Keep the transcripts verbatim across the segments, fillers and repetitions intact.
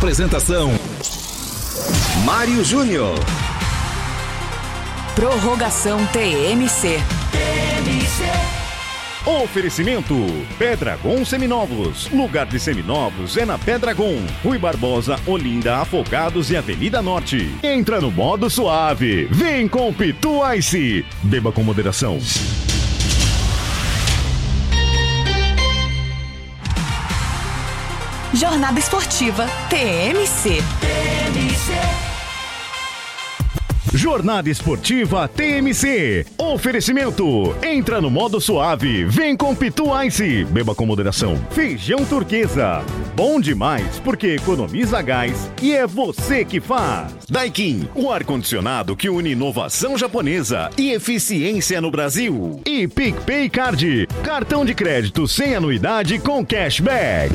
Apresentação: Mário Júnior. Prorrogação T M C. T M C. Oferecimento: Pedragon Seminovos. Lugar de seminovos é na Pedragon. Rui Barbosa, Olinda, Afogados e Avenida Norte. Entra no modo suave. Vem com Pitu Ice. Beba com moderação. Jornada Esportiva T M C. T M C. Jornada Esportiva T M C. Oferecimento: entra no modo suave, vem com Pitu Ice. Beba com moderação. Feijão Turquesa. Bom demais porque economiza gás e é você que faz. Daikin, o ar-condicionado que une inovação japonesa e eficiência no Brasil. E PicPay Card, cartão de crédito sem anuidade com cashback.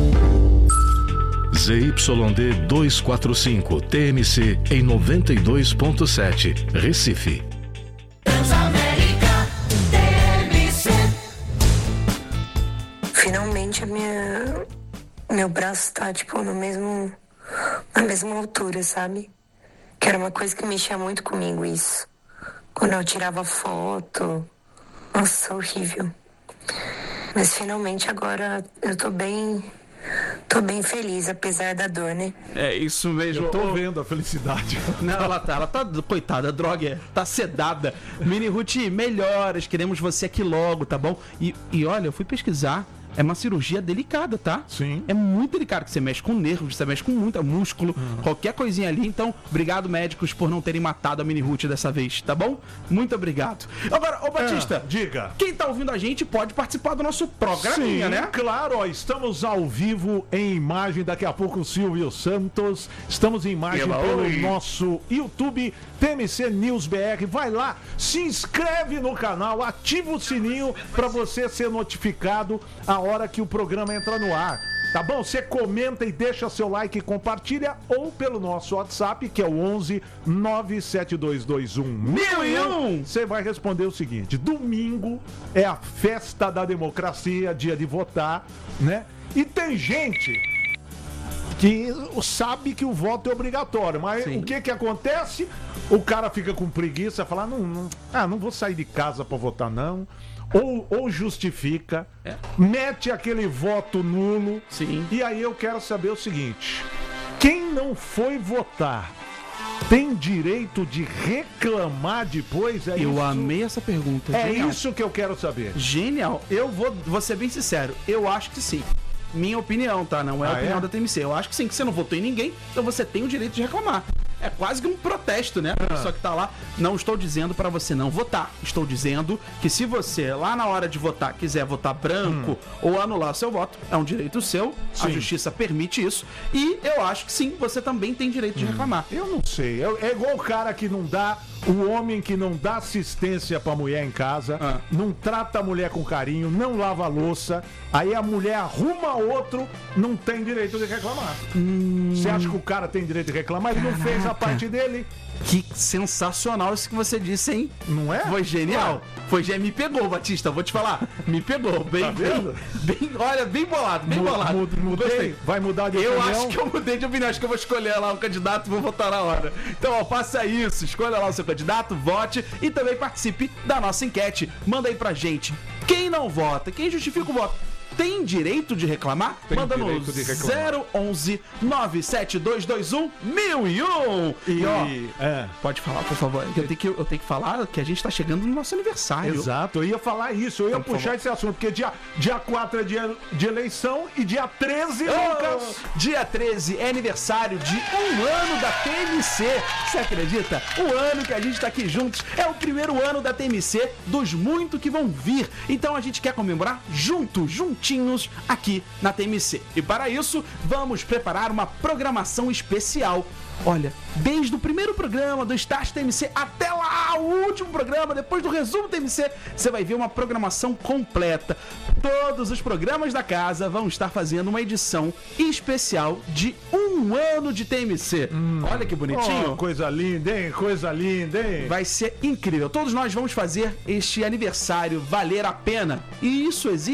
Z Y D duzentos e quarenta e cinco T M C em noventa e dois ponto sete, Recife. Transamérica T M C. Finalmente a minha meu braço tá tipo no mesmo na mesma altura, sabe? Que era uma coisa que mexia muito comigo isso. Quando eu tirava foto, nossa, horrível. Mas finalmente agora eu tô bem Tô bem feliz, apesar da dor, né? É isso mesmo. Eu tô vendo a felicidade. Não, ela tá, ela tá, coitada, droga, tá sedada. Mini Ruth, melhoras, queremos você aqui logo, tá bom? E, e olha, eu fui pesquisar, é uma cirurgia delicada, tá? Sim. É muito delicado, que você mexe com nervos, você mexe com muito músculo, uhum. qualquer coisinha ali. Então, obrigado, médicos, por não terem matado a Mini Ruth dessa vez, tá bom? Muito obrigado. Agora, ô Batista, é, diga. Quem tá ouvindo a gente pode participar do nosso programinha, Sim, né? Claro, ó, estamos ao vivo em imagem, daqui a pouco o Silvio Santos. Estamos em imagem Ela, pelo oi. nosso YouTube, T M C News B R. Vai lá, se inscreve no canal, ativa o sininho para você ser notificado a hora que o programa entra no ar. Tá bom? Você comenta e deixa seu like e compartilha, ou pelo nosso WhatsApp, que é o onze nove sete dois dois um mil e um. Você vai responder o seguinte: domingo é a festa da democracia, dia de votar, né? E tem gente que sabe que o voto é obrigatório, mas Sim. o que que acontece? O cara fica com preguiça, fala, não, não, ah, não vou sair de casa pra votar não. Ou, ou justifica, é. mete aquele voto nulo. Sim. E aí eu quero saber o seguinte: quem não foi votar tem direito de reclamar depois? É eu isso? amei essa pergunta. É Genial. isso que eu quero saber. Genial. Eu vou, vou ser bem sincero, eu acho que sim. Minha opinião, tá? Não é a ah, opinião é? da T M C. Eu acho que sim, que você não votou em ninguém, então você tem o direito de reclamar. É quase que um protesto, né? A pessoa que tá lá. Não estou dizendo pra você não votar. Estou dizendo que se você, lá na hora de votar, quiser votar branco hum. ou anular seu voto, é um direito seu. Sim. A justiça permite isso. E eu acho que sim, você também tem direito de reclamar. Eu não sei. É igual o cara que não dá... O homem que não dá assistência pra mulher em casa, ah. não trata a mulher com carinho, não lava a louça, aí a mulher arruma outro, não tem direito de reclamar. Hum. Você acha que o cara tem direito de reclamar? Ele Caraca. não fez a parte dele. Que sensacional isso que você disse, hein? Não é? Foi genial. Ué. Foi genial. Me pegou, Batista, vou te falar. Me pegou. Bem, tá vendo? bem, bem, olha, bem bolado, bem Mud, bolado. Mud, mudei. Gostei. Vai mudar de eu opinião? Eu acho que eu mudei de opinião. Acho que eu vou escolher lá o candidato e vou votar na hora. Então, ó, faça isso. Escolha lá o seu candidato, vote e também participe da nossa enquete. Manda aí pra gente. Quem não vota? Quem justifica o voto? Tem direito de reclamar? Tem Manda no zero onze nove sete dois dois um mil e um. E ó, é. Pode falar, por favor. Eu tenho, que, eu tenho que falar que a gente tá chegando no nosso aniversário. Exato, eu ia falar isso, eu ia então, puxar esse assunto, porque dia, dia quatro é dia de eleição e dia treze, oh, Lucas. Dia treze é aniversário de um ano da T M C. Você acredita? O ano que a gente tá aqui juntos é o primeiro ano da T M C, dos muitos que vão vir. Então a gente quer comemorar junto, juntinho. Aqui na T M C. E para isso, vamos preparar uma programação especial. Olha, desde o primeiro programa do Start T M C até lá, o último programa, depois do resumo T M C, você vai ver uma programação completa. Todos os programas da casa vão estar fazendo uma edição especial de um ano de T M C. Hum. Olha que bonitinho. Oh, coisa linda, hein? Coisa linda, hein? Vai ser incrível. Todos nós vamos fazer este aniversário valer a pena. E isso existe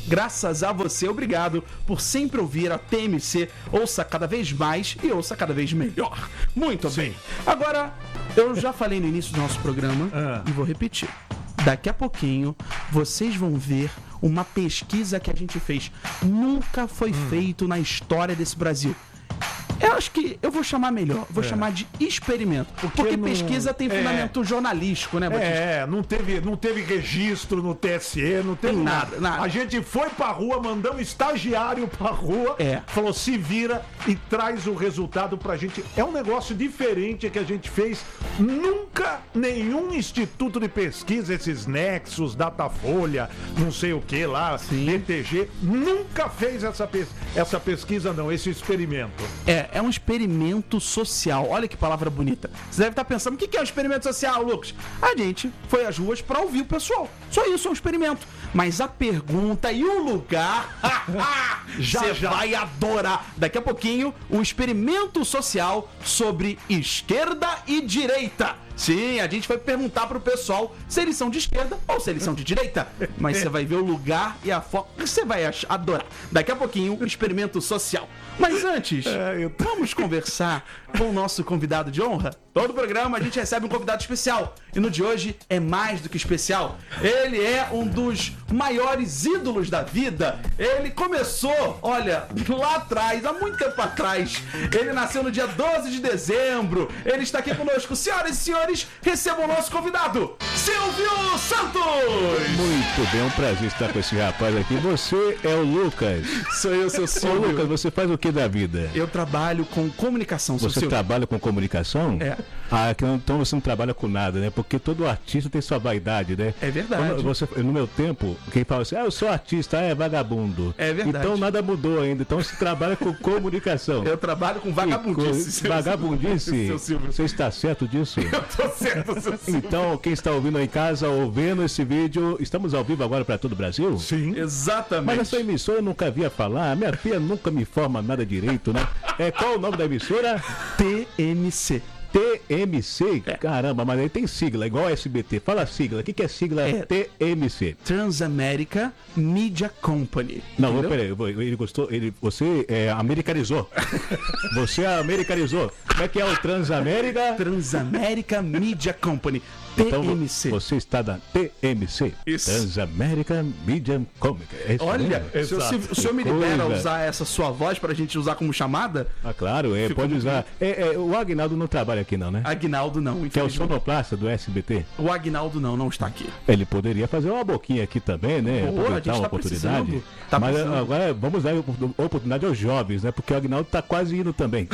graças a você. Obrigado por sempre ouvir a T M C. Ouça cada vez mais e ouça cada vez melhor. Muito Sim. bem. Agora, eu já falei no início do nosso programa Ah. e vou repetir. Daqui a pouquinho, vocês vão ver uma pesquisa que a gente fez. Nunca foi Hum. feito na história desse Brasil. Eu acho que eu vou chamar melhor, vou É. chamar de experimento. Porque, Porque não- pesquisa tem é. fundamento jornalístico, né, Batista? É, não teve, não teve registro no T S E, não teve Tem nada, nada, nada. A gente foi pra rua, mandamos estagiário pra rua, É. falou, se vira e traz o resultado pra gente. É um negócio diferente que a gente fez. Nunca nenhum instituto de pesquisa, esses Nexus, Datafolha, não sei o que lá, B T G, nunca fez essa, pes- essa pesquisa não, esse experimento. É, é um experimento social. Olha que palavra bonita. Você deve estar pensando, o que que é um experimento social, Lucas? A gente foi às ruas para ouvir o pessoal. Só isso é um experimento. Mas a pergunta e o lugar, Já, você já. vai adorar. Daqui a pouquinho, o experimento social sobre esquerda e direita. Sim, a gente vai perguntar pro pessoal se eles são de esquerda ou se eles são de direita. Mas você vai ver o lugar e a foto que você vai ach- adorar. Daqui a pouquinho, o experimento social. Mas antes, É, eu tô- vamos conversar com o nosso convidado de honra? Todo programa a gente recebe um convidado especial. E no de hoje é mais do que especial. Ele é um dos maiores ídolos da vida. Ele começou, olha, lá atrás, há muito tempo atrás. Ele nasceu no dia doze de dezembro. Ele está aqui conosco. Senhoras e senhores, recebam o nosso convidado, Silvio Santos! Muito bem, é um prazer estar com esse rapaz aqui. Você é o Lucas. Sou eu, seu Ô, Silvio. Lucas, você faz o que da vida? Eu trabalho com comunicação, seu Você Silvio. trabalha com comunicação? É. Ah, que não- então você não trabalha com nada, né? Porque todo artista tem sua vaidade, né? É verdade. Quando você, no meu tempo, quem fala assim, ah, eu sou artista, ah, é vagabundo. É verdade. Então nada mudou ainda. Então você trabalha com comunicação. Eu trabalho com Que vagabundice. coisa- seu- Vagabundice? Seu Silvio. Você está certo disso? Eu tô certo, seu Silvio. Então, quem está ouvindo aí em casa, ouvindo esse vídeo, estamos ao vivo agora para todo o Brasil? Sim. Exatamente. Mas essa emissora eu nunca via falar, minha filha nunca me informa nada direito, né? É, qual o nome da emissora? T M C. T M C? Caramba, mas aí tem sigla, igual S B T. Fala a sigla, o que, que é sigla É. T M C? Transamerica Media Company. Não, Entendeu? peraí, eu vou- ele gostou, ele, você é, americanizou. Você americanizou. Como é que é o Transamérica? Transamerica Media Company. Então, T M C. você está da T M C. Isso. Transamerica Media Company. É isso Olha, mesmo? se o, Silvio- o senhor me Que libera coisa. usar essa sua voz pra gente usar como chamada? Ah, claro, é, Ficou pode muito usar. É, é, o Agnaldo não trabalha aqui não, né? Agnaldo não, Que é o infelizmente. sonoplasta do S B T. O Agnaldo não, não está aqui. Ele poderia fazer uma boquinha aqui também, né? Boa, a Aproveitar gente uma tá oportunidade. precisando. Tá Mas precisando. agora vamos dar oportunidade aos jovens, né? Porque o Agnaldo tá quase indo também.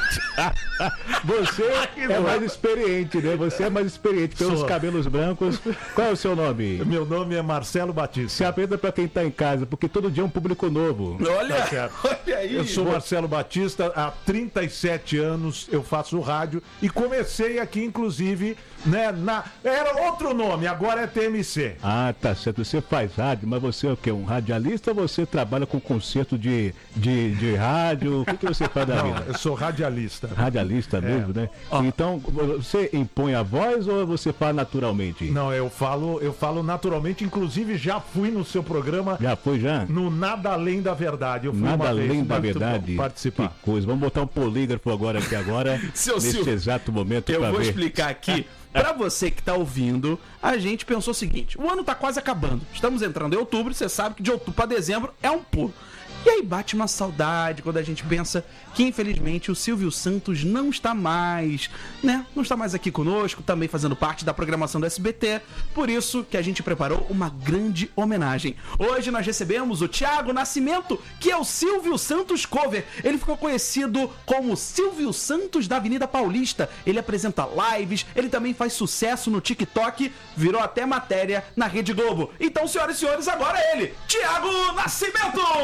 Você é mais experiente, né? Você é mais experiente pelos Sou. cabelos brancos. Qual é o seu nome? Meu nome é Marcelo Batista. Se aprenda pra quem tá em casa, porque todo dia é um público novo. Olha, Tá certo. olha aí. Eu sou Marcelo Batista, há trinta e sete anos eu faço rádio e comecei aqui, inclusive, né, na... Era outro nome, agora é T M C. Ah, tá certo. Você faz rádio, mas você é o quê? Um radialista ou você trabalha com concerto de, de, de rádio? O que, que você faz da Não, vida? eu sou radialista. Radialista mesmo, né? Então, você impõe a voz ou você fala naturalmente? Não, eu falo, eu falo naturalmente, inclusive já fui no seu programa Já foi, já? no Nada Além da Verdade. Eu fui Nada uma vez, além da muito bom verdade. participar. Que coisa. Vamos botar um polígrafo agora aqui agora, Seu neste Silvio, exato momento Eu pra vou ver. explicar aqui. Pra você que tá ouvindo, a gente pensou o seguinte: o ano tá quase acabando. Estamos entrando em outubro, você sabe que de outubro pra dezembro é um pulo. E aí bate uma saudade quando a gente pensa que, infelizmente, o Silvio Santos não está mais, né? Não está mais aqui conosco, também fazendo parte da programação do S B T. Por isso que a gente preparou uma grande homenagem. Hoje nós recebemos o Thiago Nascimento, que é o Silvio Santos cover. Ele ficou conhecido como Silvio Santos da Avenida Paulista. Ele apresenta lives, ele também faz sucesso no TikTok, virou até matéria na Rede Globo. Então, senhoras e senhores, agora ele, Thiago Nascimento!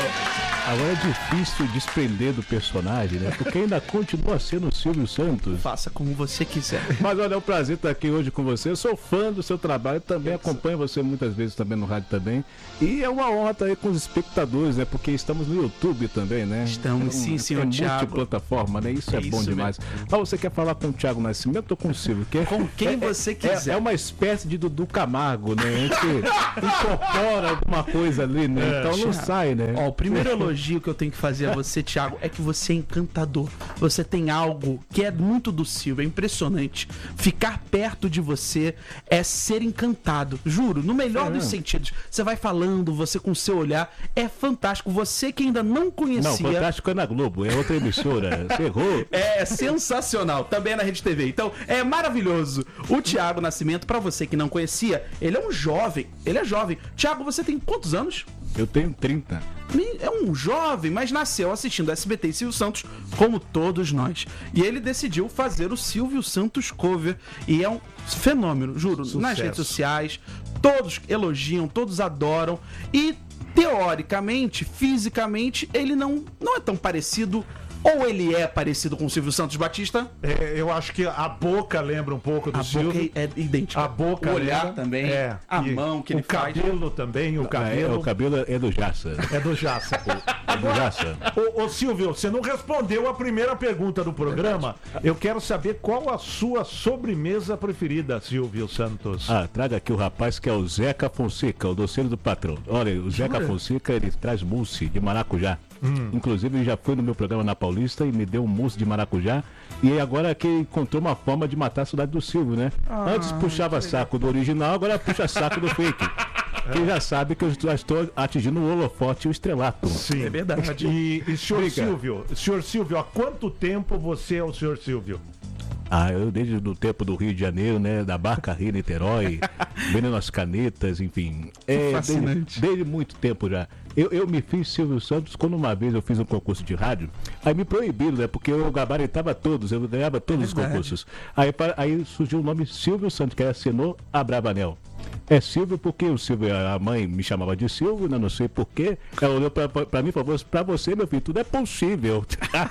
Agora é difícil desprender do personagem, né? Porque ainda continua sendo o Silvio Santos. Faça como você quiser. Mas olha, é um prazer estar aqui hoje com você. Eu sou fã do seu trabalho, também acompanho você muitas vezes também no rádio também. E é uma honra estar aí com os espectadores, né? Porque estamos no YouTube também, né? Estamos, sim, senhor é Thiago. Multiplataforma, né? Isso é, É bom isso demais. Mas você quer falar com o Thiago Nascimento ou com o Silvio? Que é- Com quem é- você é- quiser. É uma espécie de Dudu Camargo, né? A gente incorpora alguma coisa ali, né? Então não Thiago, sai, né? Ó, o primeiro elogio que eu tenho que fazer a você, Thiago, é que você é encantador. Você tem algo que é muito do Silvio, é impressionante. Ficar perto de você é ser encantado. Juro, no melhor É dos mesmo? sentidos. Você vai falando, você com o seu olhar, é fantástico. Você que ainda não Não, conhecia... Fantástico é na Globo, é outra emissora. Você errou. É sensacional, também é na Rede T V. Então, é maravilhoso. O Thiago Nascimento, pra você que não conhecia, ele é um jovem. Ele é jovem. Thiago, você tem quantos anos? Eu tenho trinta. É um jovem, mas nasceu assistindo S B T e Silvio Santos, como todos nós. E ele decidiu fazer o Silvio Santos cover. E é um fenômeno, juro. Sucesso. Nas redes sociais, todos elogiam, todos adoram. E, teoricamente, fisicamente, ele não, não é tão parecido. Ou ele é parecido com o Silvio Santos Batista? É, eu acho que a boca lembra um pouco do A Silvio. boca é idêntica. A boca O olhar lembra. também. É. A E mão que ele o faz. cabelo também, o É, cabelo o cabelo é do Jassa. é do Jassa. É do Jassa. Ô, ô Silvio, você não respondeu a primeira pergunta do programa. Eu quero saber qual a sua sobremesa preferida, Silvio Santos. Ah, traga aqui o rapaz que é o Zeca Fonseca, o doceiro do patrão. Olha, o Zeca Fonseca, ele traz mousse de maracujá. Hum. Inclusive, ele já foi no meu programa na Paulista e me deu um mousse de maracujá. E agora que encontrou uma forma de matar a saudade do Silvio, né? Ah, Antes puxava saco do original, agora puxa saco do fake. Quem já sabe que eu já estou atingindo o holofote e o estrelato. Sim. É verdade. E, e senhor Diga. Silvio, senhor Silvio, há quanto tempo você é o senhor Silvio? Ah, eu desde o tempo do Rio de Janeiro, né? Da Barca Rio Niterói, vendendo as canetas, enfim. É, fascinante. Desde, desde muito tempo já. Eu, eu me fiz Silvio Santos quando uma vez eu fiz um concurso de rádio. Aí me proibiram, né? Porque eu gabaritava todos, eu ganhava todos os Verdade. concursos. Aí, pa- aí surgiu o nome Silvio Santos, que era Senor Abravanel. É Silvio porque o Silvio, a mãe me chamava de Silvio, né? Não sei porquê. Ela olhou pra, pra, pra mim e falou: pra você, meu filho, tudo é possível.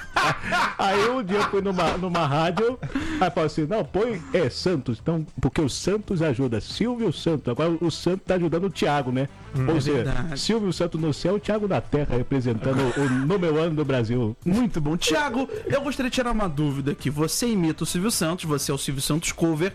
Aí um dia eu fui numa, numa rádio, aí falou assim: não, põe é Santos, então, porque o Santos ajuda Silvio Santos. Agora o Santos tá ajudando o Thiago, né? Ou é seja, verdade. Silvio Santos no céu, o Thiago na terra, representando o número ano do Brasil. Muito bom. Thiago, eu gostaria de tirar uma dúvida aqui. Você imita o Silvio Santos, você é o Silvio Santos cover,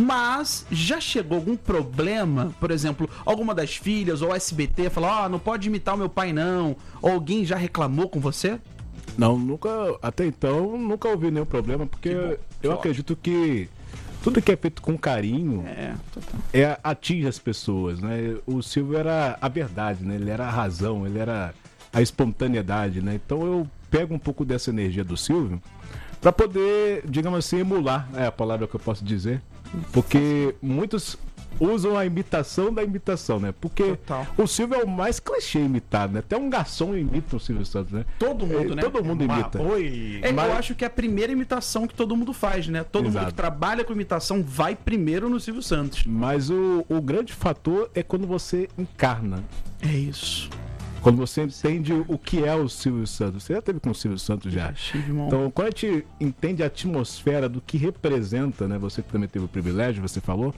mas já chegou algum problema? Por exemplo, alguma das filhas ou S B T falou: ó, não pode imitar o meu pai não. Ou alguém já reclamou com você? Não, nunca, até então, nunca ouvi nenhum problema, porque bom, que eu ótimo. acredito que tudo que é feito com carinho É, total. é, atinge as pessoas, né? O Silvio era a verdade, né? Ele era a razão, ele era a espontaneidade, né? Então eu pego um pouco dessa energia do Silvio para poder, digamos assim, emular, é a palavra que eu posso dizer, porque muitos usam a imitação da imitação, né? Porque Total. o Silvio é o mais clichê imitado, né? Até um garçom imita o Silvio Santos, né? Todo mundo, É, né? Todo mundo imita. Oi. É, Mas- Eu acho que é a primeira imitação que todo mundo faz, né? Todo mundo Exato. que trabalha com imitação vai primeiro no Silvio Santos. Mas o, o grande fator é quando você encarna. É isso. Quando você entende o que é o Silvio Santos. Você já teve com o Silvio Santos já. Tive uma- Então, quando a gente entende a atmosfera do que representa, né? Você que também teve o privilégio, você falou,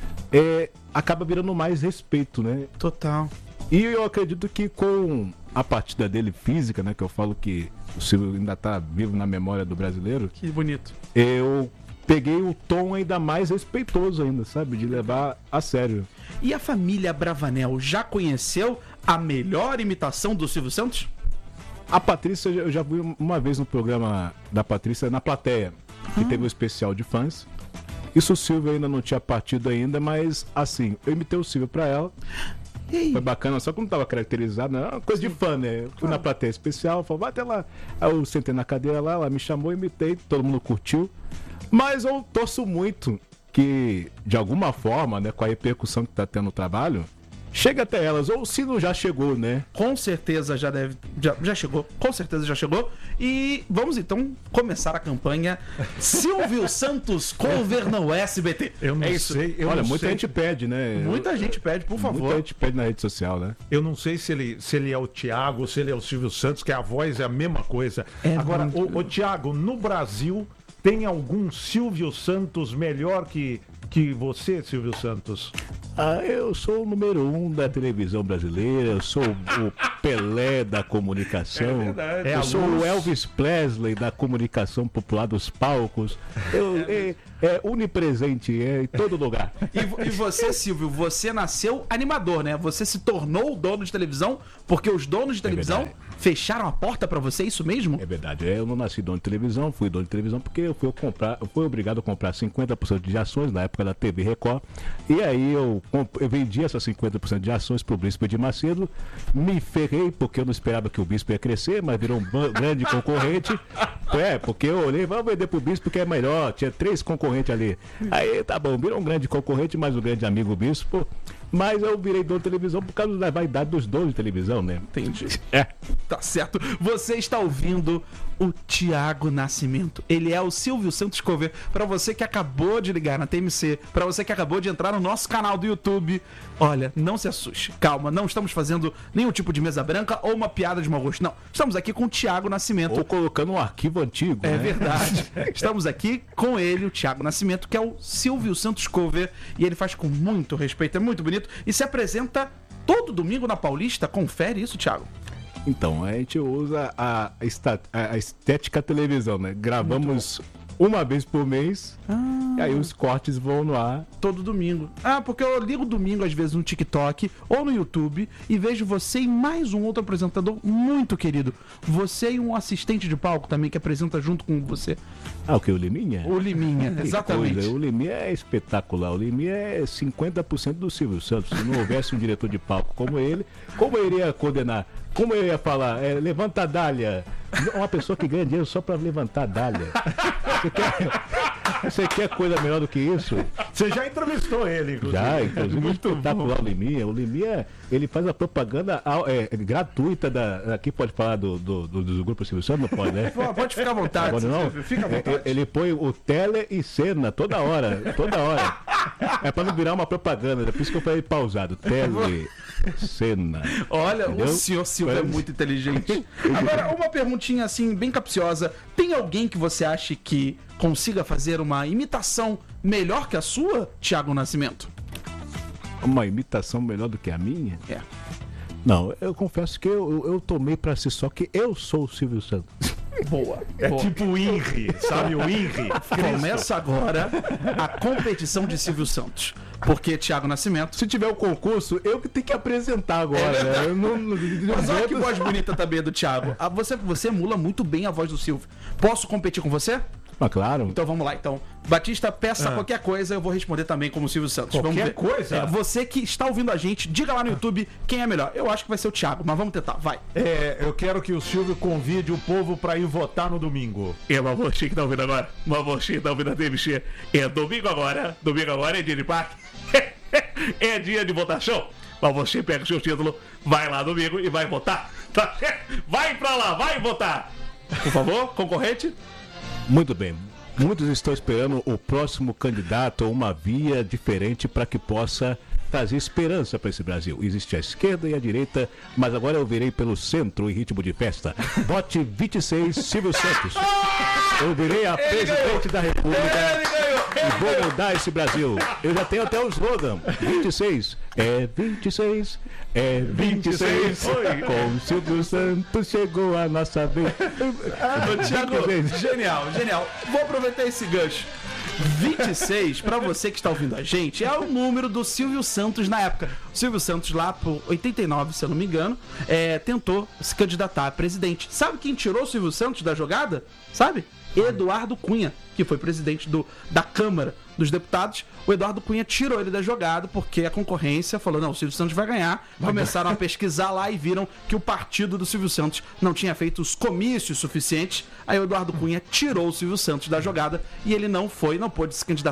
é, acaba virando mais respeito, né? Total. E eu acredito que com a partida dele física, né? Que eu falo que o Silvio ainda tá vivo na memória do brasileiro, Que bonito. eu peguei o tom ainda mais respeitoso ainda, sabe? De levar a sério. E a família Bravanel já conheceu a melhor imitação do Silvio Santos? A Patrícia, eu já fui uma vez no programa da Patrícia na plateia, que teve um especial de fãs. Isso o Silvio ainda não tinha partido ainda, mas assim, eu imitei o Silvio pra ela. E aí? Foi bacana, só que não tava caracterizado, né? Era uma coisa de fã, né? Eu fui na plateia especial, falei, vai até lá. Aí eu sentei na cadeira lá, ela me chamou, imitei, todo mundo curtiu. Mas eu torço muito que, de alguma forma, né, com a repercussão que tá tendo no trabalho, chega até elas, ou se não já chegou, né? Com certeza já deve. Já, já chegou, com certeza já chegou. E vamos então começar a campanha Silvio Santos Cover no S B T. Eu não é isso. sei. Eu Olha, não muita sei. gente pede, né? Muita gente pede, por favor. Muita gente pede na rede social, né? Eu não sei se ele, se ele é o Thiago, se ele é o Silvio Santos, que a voz é a mesma coisa. É Agora, muito... o, o Thiago, no Brasil, tem algum Silvio Santos melhor que, que você, Silvio Santos? Ah, eu sou o número um da televisão brasileira, eu sou o Pelé da comunicação, É verdade. É eu a sou luz. o Elvis Presley da comunicação popular dos palcos, eu, é, é onipresente, é em todo lugar. E, vo- e você, Silvio, você nasceu animador, né? Você se tornou o dono de televisão porque os donos de televisão verdade. fecharam a porta pra você, é isso mesmo? É verdade, eu não nasci dono de televisão, fui dono de televisão porque eu fui, comprar, eu fui obrigado a comprar cinquenta por cento de ações na época da T V Record, e aí eu, comp- eu vendi essas cinquenta por cento de ações pro Bispo de Macedo, me ferrei porque eu não esperava que o Bispo ia crescer, mas virou um ban- grande concorrente, é, porque eu olhei, vamos vender pro Bispo que é melhor, tinha três concorrentes ali, aí tá bom, virou um grande concorrente, mas um grande amigo Bispo, mas eu virei dono de televisão por causa da vaidade dos donos de televisão, né? Entendi. É. Tá certo. Você está ouvindo o Thiago Nascimento. Ele é o Silvio Santos Cover. Pra você que acabou de ligar na T M C, pra você que acabou de entrar no nosso canal do YouTube, olha, não se assuste. Calma, não estamos fazendo nenhum tipo de mesa branca ou uma piada de mau gosto. Não, estamos aqui com o Thiago Nascimento. Ou colocando um arquivo antigo, É né? verdade. Estamos aqui com ele, o Thiago Nascimento, que é o Silvio Santos Cover. E ele faz com muito respeito, é muito bonito. E se apresenta todo domingo na Paulista. Confere isso, Thiago. Então, a gente usa a, esta- a estética televisão, né? Gravamos uma vez por mês, e aí os cortes vão no ar. Todo domingo. Ah, porque eu ligo domingo, às vezes, no TikTok ou no YouTube e vejo você e mais um outro apresentador muito querido. Você e um assistente de palco também que apresenta junto com você. Ah, o que? O Liminha? O Liminha, Que exatamente. coisa, o Liminha é espetacular. O Liminha é cinquenta por cento do Silvio Santos. Se não houvesse um diretor de palco como ele, como eu iria coordenar? Como eu ia falar? É, levanta a dália. Uma pessoa que ganha dinheiro só pra levantar a dália. Você quer, você quer coisa melhor do que isso? Você já entrevistou ele, inclusive. Já, inclusive, é espetacular o Liminha. O Liminha, ele faz a propaganda ao- é, gratuita da. Aqui pode falar do, do, do, do grupo Silvio Santos, não pode, né? Pô, pode ficar à vontade. Pode não? Fica à vontade. É, Ele põe o tele e cena toda hora, toda hora. É pra não virar uma propaganda, é por isso que eu falei pausado. Tele, cena. Olha, Entendeu? o senhor Silvio é Parece- muito inteligente. Agora, uma perguntinha assim, bem capciosa. Tem alguém que você acha que consiga fazer uma imitação melhor que a sua, Thiago Nascimento? Uma imitação melhor do que a minha? É. Não, eu confesso que eu, eu tomei pra si só que eu sou o Silvio Santos. Boa. É boa. tipo o Inri, sabe o Inri? Começa agora a competição de Silvio Santos. Porque Thiago Nascimento. Se tiver o concurso, eu que tenho que apresentar agora, né? Eu não, não, Mas olha que voz bonita também do Thiago. Ah, Você, você emula muito bem a voz do Silvio. Posso competir com você? Mas claro. Então vamos lá. Então, Batista, peça Ah. qualquer coisa, eu vou responder também como o Silvio Santos. Vamos Qualquer ver. coisa? É, você que está ouvindo a gente, diga lá no YouTube quem é melhor. Eu acho que vai ser o Thiago, mas vamos tentar. Vai. É, eu quero que o Silvio convide o povo pra ir votar no domingo. É, mas você que tá ouvindo agora, mas você que tá ouvindo a T V C, é domingo agora, domingo agora é dia de parque, é dia de votação, mas você pega o seu título, vai lá domingo e vai votar, tá certo? Vai pra lá, vai votar, Por favor, concorrente. Muito bem. Muitos estão esperando o próximo candidato ou uma via diferente para que possa trazer esperança para esse Brasil. Existe a esquerda e a direita, mas agora eu virei pelo centro em ritmo de festa. Vote vinte e seis, Silvio Santos. Eu virei a presidente da República e vou mudar esse Brasil. Eu já tenho até o slogan. vinte e seis. É vinte e seis. É vinte e seis. Com Silvio Santos chegou a nossa vez. Ô, Thiago, genial, genial. Vou aproveitar esse gancho. vinte e seis, pra você que está ouvindo a gente, é o número do Silvio Santos na época. O Silvio Santos, lá por oitenta e nove, se eu não me engano, é, tentou se candidatar a presidente. Sabe quem tirou o Silvio Santos da jogada? Sabe? Eduardo Cunha, que foi presidente do, da Câmara dos Deputados. O Eduardo Cunha tirou ele da jogada porque a concorrência falou, não, o Silvio Santos vai ganhar. Começaram a pesquisar lá e viram que o partido do Silvio Santos não tinha feito os comícios suficientes. Aí o Eduardo Cunha tirou o Silvio Santos da jogada e ele não foi, não pôde se candidatar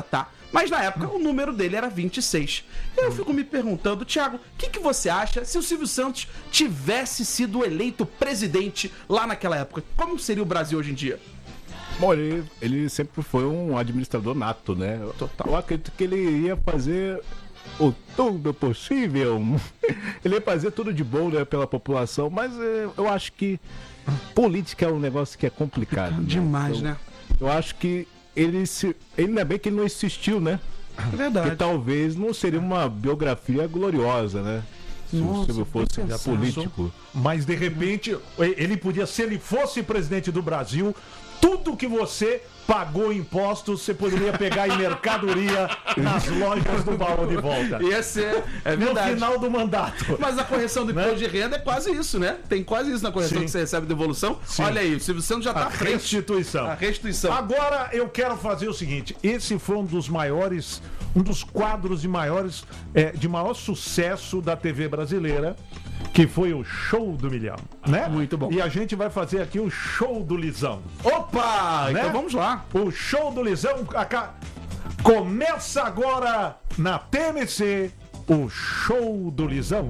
mas na época o número dele era vinte e seis. Eu fico me perguntando, Thiago, o que, que você acha se o Silvio Santos tivesse sido eleito presidente lá naquela época? Como seria o Brasil hoje em dia? Bom, ele, ele sempre foi um administrador nato, né? Total. Eu acredito que ele ia fazer o tudo possível. Ele ia fazer tudo de bom, né, pela população, mas é, eu acho que política é um negócio que é complicado. Demais, né? né? Eu acho que ele se. Ainda bem que ele não insistiu, né? É verdade. Porque talvez não seria uma biografia gloriosa, né? Se Nossa, o Silvio fosse já político. Mas de repente, ele podia, se ele fosse presidente do Brasil, tudo que você pagou impostos, você poderia pegar em mercadoria nas lojas do baú de volta. Ia ser, é verdade. No final do mandato. Mas a correção do imposto de renda é quase isso, né? Tem quase isso na correção Sim. que você recebe de devolução. Sim. Olha aí, o Silvio Santos já tá A à frente. restituição. A restituição. Agora eu quero fazer o seguinte: esse foi um dos maiores, um dos quadros de maiores, é, de maior sucesso da T V brasileira, que foi o Show do Milhão, né? Muito bom. E a gente vai fazer aqui o Show do Lisão. Opa! Né? Então vamos lá. O Show do Lisão aca- começa agora na T M C, o Show do Lisão.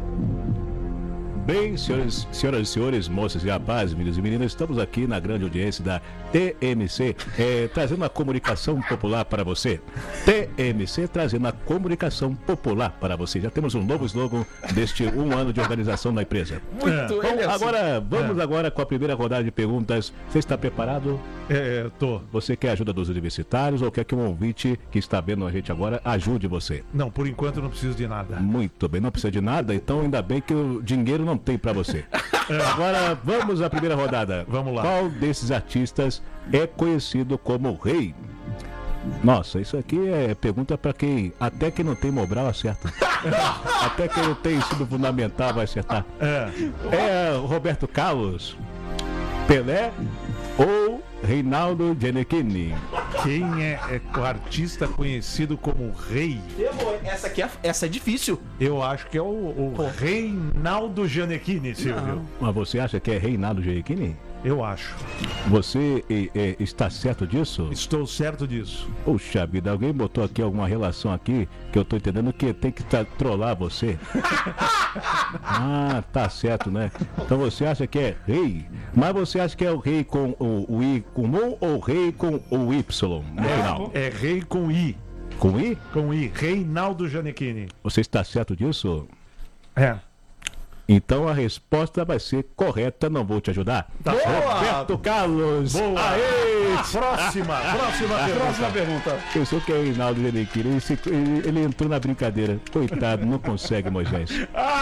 Bem, senhores, senhoras e senhores, moças e rapazes, meninos e meninas, estamos aqui na grande audiência da T M C, eh, trazendo a comunicação popular para você. T M C trazendo a comunicação popular para você. Já temos um novo slogan deste um ano de organização da empresa. Muito Bom, ele é assim. agora, vamos agora com a primeira rodada de perguntas. Você está preparado? É, eu tô. Você quer a ajuda dos universitários ou quer que um ouvinte que está vendo a gente agora ajude você? Não, por enquanto eu não preciso de nada. Muito bem, não precisa de nada, então ainda bem que o dinheiro não tem pra você. Agora vamos à primeira rodada. Vamos lá. Qual desses artistas é conhecido como rei? Nossa, isso aqui é pergunta pra quem até quem não tem Mobral acerta. Até quem não tem ensino fundamental vai acertar. É. É Roberto Carlos, Pelé ou Reinaldo Gianecchini? Quem é, é o artista conhecido como Rei? Essa aqui é, essa é difícil. Eu acho que é o, o Reinaldo Gianecchini, Silvio. Mas você acha que é Reinaldo Gianecchini? Eu acho. Você é, é, está certo disso? Estou certo disso. Puxa vida, alguém botou aqui alguma relação aqui que eu tô entendendo que tem que tra- trollar você. Ah, tá certo, né? Então você acha que é rei, mas você acha que é o rei com o, o I com um ou rei com o Y no final? É Rei com I. Com I? Com I. Reinaldo Gianecchini. Você está certo disso? É. Então a resposta vai ser correta, não vou te ajudar. Tá Roberto Carlos. Boa. Aê! Próxima, próxima pergunta. Próxima pergunta. Pensou que é o Reinaldo Gianecchini, ele, se- ele, ele entrou na brincadeira. Coitado, não consegue, Moisés.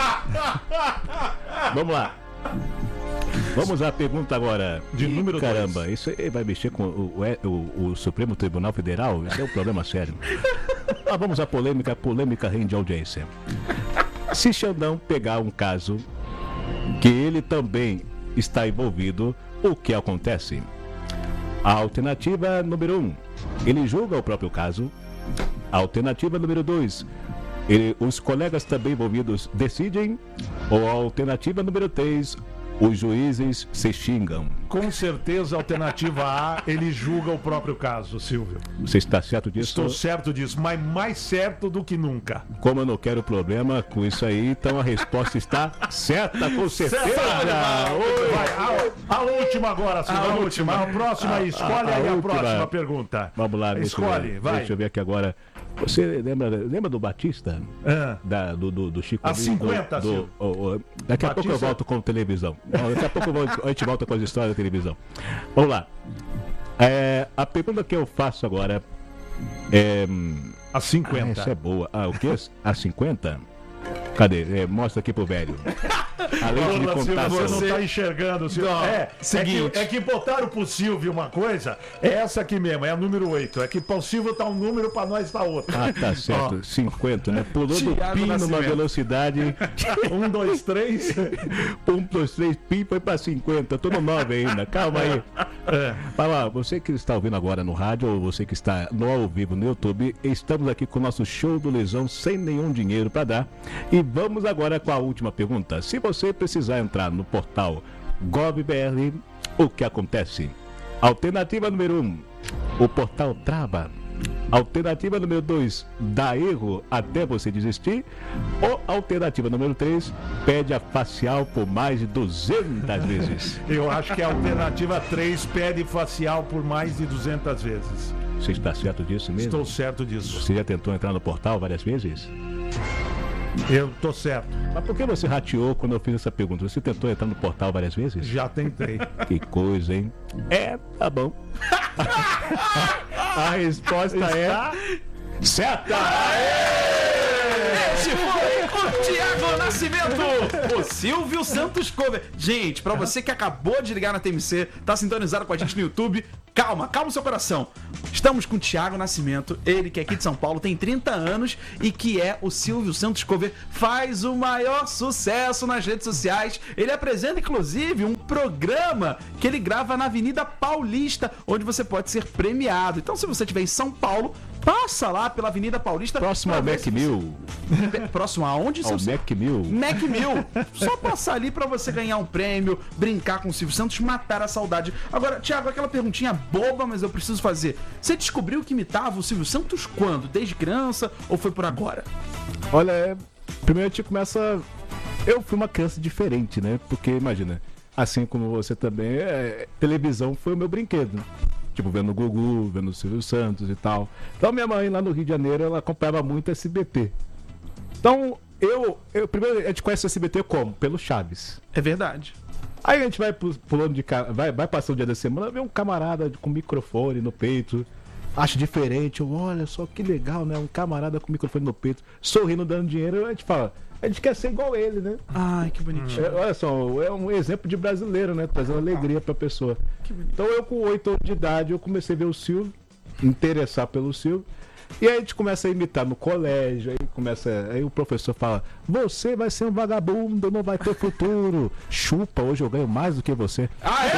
Vamos lá. Vamos à pergunta agora. De Ih, número Caramba, dois. isso aí vai mexer com o, o, o- o Supremo Tribunal Federal? Isso é um problema sério. Mas vamos à polêmica. A polêmica rende audiência. Se Xandão pegar um caso que ele também está envolvido, o que acontece? A alternativa número um, ele julga o próprio caso. A alternativa número dois, ele, os colegas também envolvidos decidem. Ou a alternativa número três, os juízes se xingam. Com certeza, a alternativa A, ele julga o próprio caso, Silvio. Você está certo disso? Estou certo disso, mas mais certo do que nunca. Como eu não quero problema com isso aí, então a resposta está certa, com certeza. Oi. Vai, a, a última agora, Silvio. A A, última. última. A próxima, A- escolhe a- a aí a última. próxima pergunta. Vamos lá, deixa eu Escolhe, ver. vai. Deixa eu ver aqui agora. Você lembra, lembra do Batista? Ah. Da, do, do, do Chico A ali, cinquenta, do, do, Silvio. o- o- Daqui a pouco eu Batista- volto com televisão. Não, daqui a pouco eu volto- a gente volta com as histórias da televisão. Vamos lá. É, a pergunta que eu faço agora é. A Ah, cinquenta. essa é boa. Ah, o que? A cinquenta? Cadê? É, mostra aqui pro velho. A lente de Ô, Silvio, contato. você não Você- tá enxergando, Silvio. Não, é, seguinte. É que, é que botaram pro Silvio uma coisa, é essa aqui mesmo, é a número oito. É que pro Silvio tá um número, pra nós tá outro. Ah, tá certo. cinquenta, né? Pulou do Thiago pi numa Nascimento. velocidade. Um, dois, três. Um, dois, três, pi foi pra cinquenta. Tô no nove ainda. Calma aí. É. Vai lá, você que está ouvindo agora no rádio ou você que está no ao vivo no YouTube, estamos aqui com o nosso show do Lesão sem nenhum dinheiro para dar. E vamos agora com a última pergunta. Se você precisar entrar no portal GovBR, o que acontece? Alternativa número um, o portal trava. Alternativa número dois, dá erro até você desistir. Ou alternativa número três, pede a facial por mais de duzentas vezes. Eu acho que a alternativa três pede facial por mais de duzentas vezes. Você está certo disso mesmo? Estou certo disso. Você já tentou entrar no portal várias vezes? Eu tô certo. Mas por que você rateou quando eu fiz essa pergunta? Você tentou entrar no portal várias vezes? Já tentei. Que coisa, hein? É, tá bom. A resposta Está... é... certa! Esse foi o Thiago Nascimento, o Silvio Santos Cover. Gente, pra você que acabou de ligar na T M C, tá sintonizado com a gente no YouTube, calma, calma o seu coração. Estamos com o Thiago Nascimento, ele que é aqui de São Paulo, tem trinta anos e que é o Silvio Santos Cover, faz o maior sucesso nas redes sociais. Ele apresenta, inclusive, um programa que ele grava na Avenida Paulista, onde você pode ser premiado. Então, se você estiver em São Paulo, passa lá pela Avenida Paulista. Próximo ao Mac Mill. Próximo aonde? Ao Mac Mill. Mac Mill. Só passar ali pra você ganhar um prêmio, brincar com o Silvio Santos, matar a saudade. Agora, Thiago, aquela perguntinha boba, mas eu preciso fazer. Você descobriu que imitava o Silvio Santos quando? Desde criança ou foi por agora? Olha, é... primeiro a gente começa... Eu fui uma criança diferente, né? Porque, imagina, assim como você também, é... televisão foi o meu brinquedo. Tipo, vendo o Gugu, vendo o Silvio Santos e tal. Então, minha mãe lá no Rio de Janeiro, ela acompanhava muito S B T. Então, eu, eu... Primeiro, a gente conhece o S B T como? Pelo Chaves. É verdade. Aí a gente vai pulando de cara, vai, vai passando o dia da semana, vê um camarada com microfone no peito, acha diferente, eu, olha só que legal, né? Um camarada com microfone no peito, sorrindo, dando dinheiro, a gente fala, a gente quer ser igual ele, né? Ai, que bonitinho. É, olha só, é um exemplo de brasileiro, né? Trazendo alegria pra pessoa. Então eu com oito anos de idade, eu comecei a ver o Silvio, interessar pelo Silvio. E aí a gente começa a imitar no colégio, aí começa, aí o professor fala, você vai ser um vagabundo, não vai ter futuro. Chupa, hoje eu ganho mais do que você.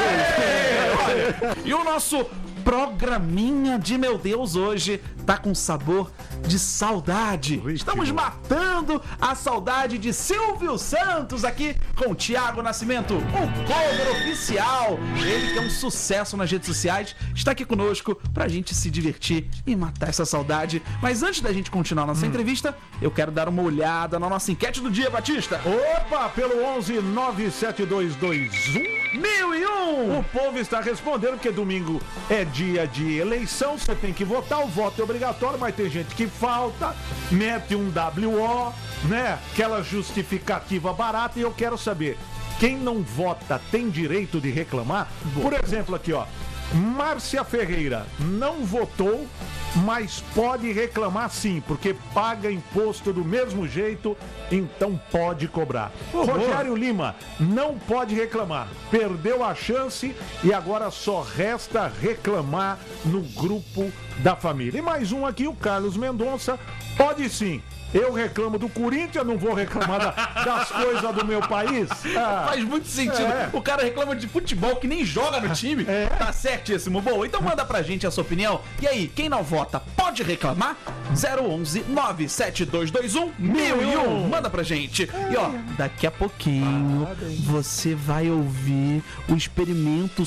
Aê! Olha, e o nosso programinha de meu Deus hoje tá com sabor de saudade. Estamos matando a saudade de Silvio Santos aqui com o Thiago Nascimento, o cover oficial. Ele que é um sucesso nas redes sociais, está aqui conosco pra gente se divertir e matar essa saudade. Mas antes da gente continuar nossa hum. entrevista, eu quero dar uma olhada na nossa enquete do dia, Batista. Opa, pelo onze nove sete dois dois um mil e um. O povo está respondendo que domingo é dia de eleição, você tem que votar, o voto é obrigatório, mas tem gente que falta, mete um W O, né? Aquela justificativa barata, e eu quero saber, quem não vota tem direito de reclamar? Por exemplo, aqui, ó, Márcia Ferreira não votou, mas pode reclamar sim, porque paga imposto do mesmo jeito, então pode cobrar. Oh, Rogério boa. Lima não pode reclamar, perdeu a chance e agora só resta reclamar no grupo da família. E mais um aqui, o Carlos Mendonça, pode sim. Eu reclamo do Corinthians, não vou reclamar da, das coisas do meu país. Ah, faz muito sentido. É. O cara reclama de futebol que nem joga no time. É. Tá certíssimo. Bom, então manda pra gente a sua opinião. E aí, quem não vota pode reclamar? zero onze nove sete dois dois um mil e um. Manda pra gente. E ó, daqui a pouquinho você vai ouvir o experimento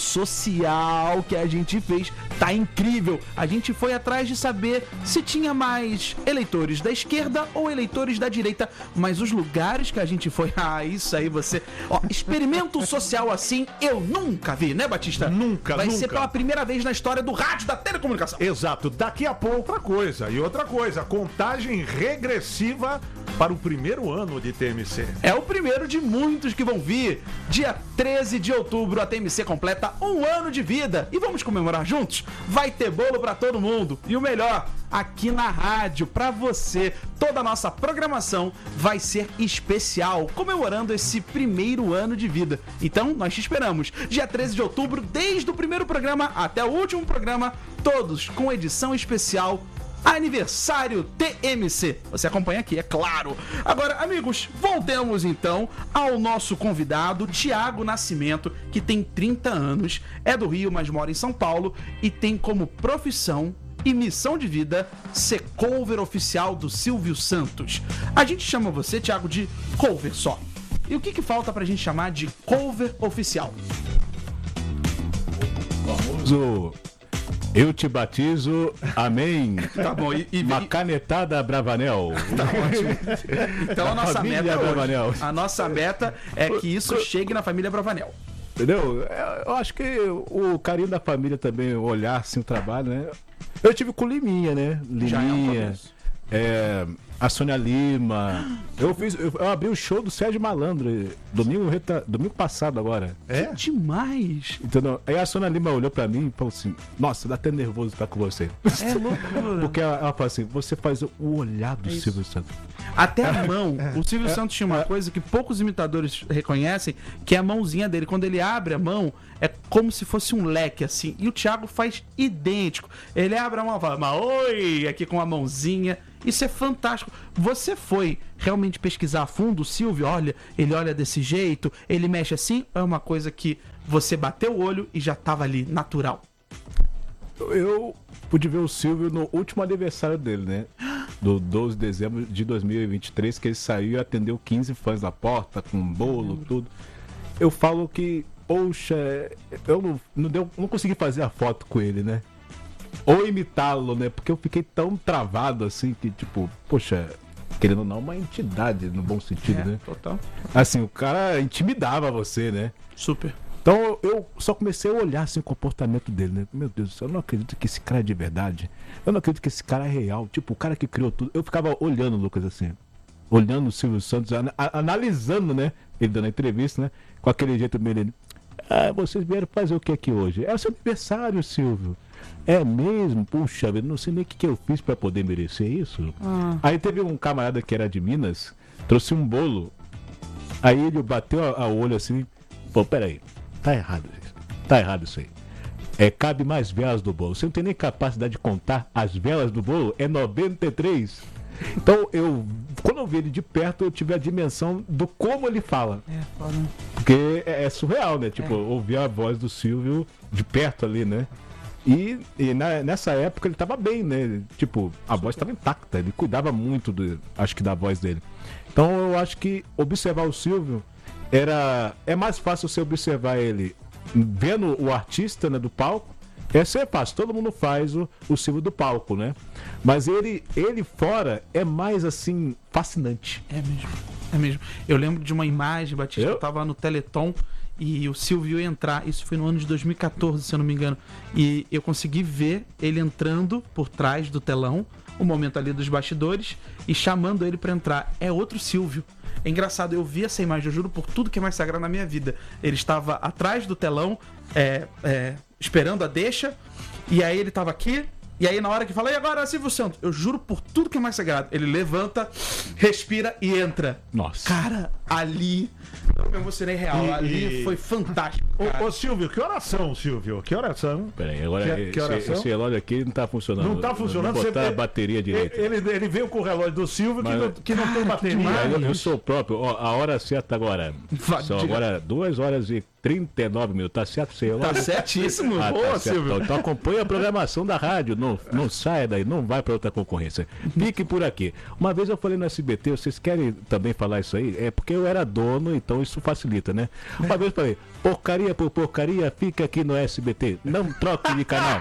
social que a gente fez. Tá incrível. A gente foi atrás de saber se tinha mais eleitores da esquerda ou eleitores da direita, mas os lugares que a gente foi, ah, isso aí você, ó, experimento social assim eu nunca vi, né, Batista? Nunca, Vai nunca. ser pela primeira vez na história do rádio, da telecomunicação. Exato, daqui a pouco outra coisa, e outra coisa, contagem regressiva para o primeiro ano de T M C. É o primeiro de muitos que vão vir. Dia treze de outubro, a T M C completa um ano de vida. E vamos comemorar juntos? Vai ter bolo pra todo mundo. E o melhor, aqui na rádio, pra você. Toda a nossa programação vai ser especial, comemorando esse primeiro ano de vida. Então, nós te esperamos. Dia treze de outubro, desde o primeiro programa até o último programa, todos com edição especial Aniversário T M C. Você acompanha aqui, é claro. Agora, amigos, voltemos então ao nosso convidado, Thiago Nascimento, que tem trinta anos, é do Rio, mas mora em São Paulo e tem como profissão e missão de vida ser cover oficial do Silvio Santos. A gente chama você, Thiago, de cover só. E o que que falta pra gente chamar de cover oficial? Famoso Eu te batizo, amém. Tá bom, e, e Uma canetada Bravanel. Tá ótimo. Então a nossa Família meta Bravanel. hoje, a nossa meta é que isso chegue na família Bravanel. Entendeu? Eu acho que o carinho da família também, olhar assim o trabalho, né? Eu tive com Liminha, né? Já é um Liminha, começo. é, a Sônia Lima. Eu fiz, eu, eu abri o show do Sérgio Malandro domingo, reta- domingo passado agora. É? Que demais. Entendeu? Aí a Sônia Lima olhou pra mim e falou assim: nossa, dá até nervoso estar com você. É loucura. Porque ela, ela falou assim: você faz o olhar do É isso. Silvio Santos. Até a mão. O Silvio Santos tinha uma coisa que poucos imitadores reconhecem, que é a mãozinha dele. Quando ele abre a mão, é como se fosse um leque, assim. E o Thiago faz idêntico. Ele abre a mão e fala, mas oi, aqui com a mãozinha. Isso é fantástico. Você foi realmente pesquisar a fundo o Silvio? Olha, ele olha desse jeito, ele mexe assim? Ou é uma coisa que você bateu o olho e já tava ali, natural? Eu pude ver o Silvio no último aniversário dele, né? Do doze de dezembro de dois mil e vinte e três, que ele saiu e atendeu quinze fãs na porta, com bolo, tudo. Eu falo que, poxa, eu não, não, deu, não consegui fazer a foto com ele, né? Ou imitá-lo, né? Porque eu fiquei tão travado assim que, tipo, poxa, querendo ou não, uma entidade no bom sentido, É, né? total. Assim, o cara intimidava você, né? Super. Então eu só comecei a olhar assim, o comportamento dele, né? Meu Deus do céu, eu não acredito que esse cara é de verdade. Eu não acredito que esse cara é real. Tipo, o cara que criou tudo. Eu ficava olhando, Lucas, assim. Olhando o Silvio Santos, an- a- analisando, né? Ele dando a entrevista, né? Com aquele jeito meio dele. Ah, vocês vieram fazer o que aqui hoje? É o seu aniversário, Silvio. É mesmo? Puxa vida, não sei nem o que, que eu fiz pra poder merecer isso. Ah. Aí teve um camarada que era de Minas, trouxe um bolo. Aí ele bateu a, a olho assim. Pô, peraí. Tá errado isso. Tá errado isso aí. É, cabe mais velas do bolo. Você não tem nem capacidade de contar as velas do bolo? É noventa e três. Então, eu, quando eu vi ele de perto, eu tive a dimensão do como ele fala. É, foda. Porque é, é surreal, né? Tipo, ouvir a voz do Silvio de perto ali, né? E, e na- nessa época ele tava bem, né? Tipo, a voz tava intacta. Ele cuidava muito, do, acho que, da voz dele. Então, eu acho que observar o Silvio era... É mais fácil você observar ele vendo o artista, né, do palco. Essa é fácil, todo mundo faz o, o Silvio do palco, né? Mas ele, ele fora é mais, assim, fascinante. É mesmo, é mesmo. Eu lembro de uma imagem, Batista, Eu? eu tava no Teleton e o Silvio ia entrar, isso foi no ano de dois mil e catorze, se eu não me engano, e eu consegui ver ele entrando por trás do telão, o momento ali dos bastidores, e chamando ele pra entrar. É outro Silvio. É engraçado, eu vi essa imagem, eu juro por tudo que é mais sagrado na minha vida. Ele estava atrás do telão, é, é, esperando a deixa, e aí ele tava aqui, e aí na hora que fala, e agora, Silvio Santos? Eu juro por tudo que é mais sagrado. Ele levanta, respira e entra. Nossa. Cara, ali, eu me emocionei real, E- ali e- foi fantástico. cara. Ô, ô, Silvio, que oração, Silvio? Que oração? Peraí, agora Que- que esse, oração? esse relógio aqui não tá funcionando. Não tá funcionando. Vou botar você- a bateria direita. Ele, ele veio com o relógio do Silvio que Mas- não, que não tem bateria. Mas eu, eu sou o próprio. Ó, a hora certa agora. Vai, São diga. agora duas horas e trinta e nove minutos. Tá certo, seu Tá certíssimo. Ah, Boa, tá certo. Silvio. Então, então acompanha a programação da rádio. Não, não saia daí, não vai pra outra concorrência. Fique por aqui. Uma vez eu falei no S B T, vocês querem também falar isso aí? É porque eu era dono, então isso facilita, né? Uma vez eu falei, porcaria por porcaria, fica aqui no S B T. Não troque de canal.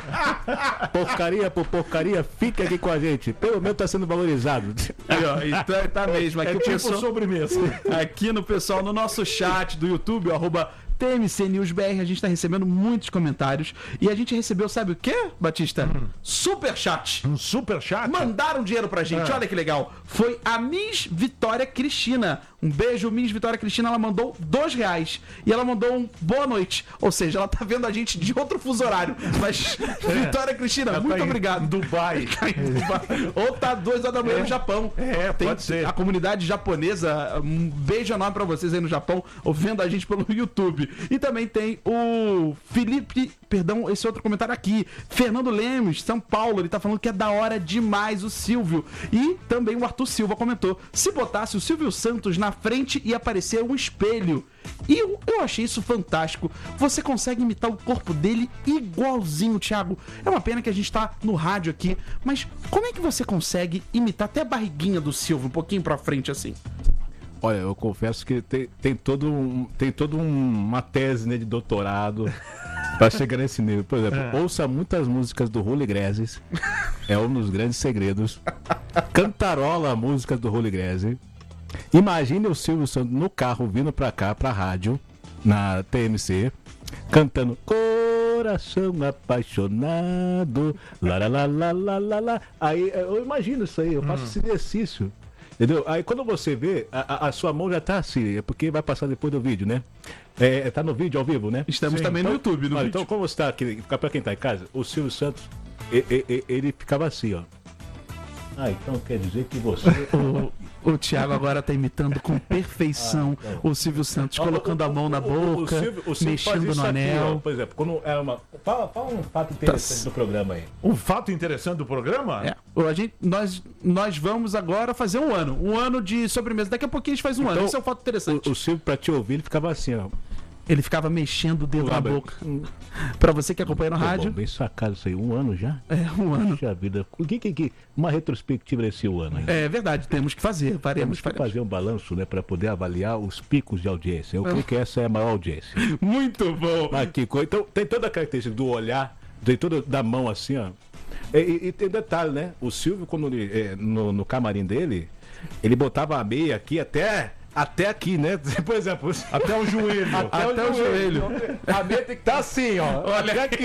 Porcaria por porcaria, fica aqui com a gente. Pelo menos tá sendo valorizado. Aí, ó, então tá mesmo. Aqui É o tipo pessoal, sobremesa. aqui no pessoal, no nosso chat do YouTube, o arroba T M C News B R, a gente tá recebendo muitos comentários. E a gente recebeu, sabe o quê, Batista? Super chat. Um super chat. Mandaram dinheiro pra gente, Ah. olha que legal. Foi a Miss Vitória Cristina. Um beijo, Miss Vitória Cristina. Ela mandou dois reais. E ela mandou um boa noite. Ou seja, ela tá vendo a gente de outro fuso horário. Mas, Vitória Cristina, Ela muito tá em obrigado. Dubai. Tá em Dubai. Ou tá duas horas da manhã no Japão. É, Tem pode ser. a comunidade japonesa. Um beijo enorme pra vocês aí no Japão, ouvindo a gente pelo YouTube. E também tem o Felipe, perdão, esse outro comentário aqui. Fernando Lemos, São Paulo, ele tá falando que é da hora demais o Silvio. E também o Arthur Silva comentou: se botasse o Silvio Santos na frente ia aparecer um espelho. E eu, eu achei isso fantástico. Você consegue imitar o corpo dele igualzinho, Thiago. É uma pena que a gente tá no rádio aqui, mas como é que você consegue imitar até a barriguinha do Silvio, um pouquinho pra frente assim? Olha, eu confesso que tem, tem todo um, tem todo um- uma tese, né, de doutorado Pra chegar nesse nível. Por exemplo, é. ouça muitas músicas do Julio Iglesias. É um dos grandes segredos. Cantarola músicas do Julio Iglesias. Imagine o Silvio Santos no carro vindo pra cá, pra rádio, na T M C, cantando Coração Apaixonado, lá, lá, lá, lá, lá, lá, lá. Aí eu imagino isso aí, eu faço hum. esse exercício. Entendeu? Aí quando você vê, a, a sua mão já tá assim, é porque vai passar depois do vídeo, né? É, tá no vídeo ao vivo, né? Estamos Sim. também então, no YouTube, no olha, vídeo. Então, como você tá aqui, pra quem tá em casa, o Silvio Santos, ele, ele, ele ficava assim, ó. Ah, então quer dizer que você... o, o Thiago agora tá imitando com perfeição ah, o Silvio Santos, colocando a mão na boca, o, o, o Silvio, o Silvio mexendo no anel. Aqui, ó, por exemplo, quando era uma... Fala, fala um fato interessante tá. do programa aí. Um fato interessante do programa? É. A gente, nós, nós vamos agora fazer um ano. Um ano de sobremesa. Daqui a pouquinho a gente faz um então, ano. Esse é um fato interessante. O, o Silvio, pra te ouvir, ele ficava assim, ó. Ele ficava mexendo o dedo na boca. Pra você que acompanha no Pô, rádio. Bom, bem sacado isso aí. Um ano já? É, um ano. Puxa vida. O que, que, que uma retrospectiva desse ano aí? É verdade, temos que fazer. Faremos, temos que fazer um balanço, né? Pra poder avaliar os picos de audiência. Eu é. creio que essa é a maior audiência. Muito bom. Mas que coisa. Então, tem toda a característica do olhar, tem toda da mão assim, ó. E, e, e tem detalhe, né? O Silvio, quando ele, é, no, no camarim dele, ele botava a meia aqui até... Até aqui, né? Por exemplo, até o joelho. Até, até o, joelho. joelho. A meia tem que estar tá assim, ó. Olha aqui.